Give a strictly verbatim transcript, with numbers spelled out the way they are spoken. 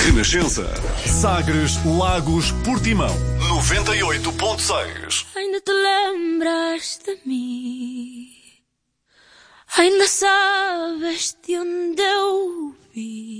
Renascença. Sagres, Lagos, Portimão. noventa e oito ponto seis. Ainda te lembras de mim? Ainda sabes de onde eu vi?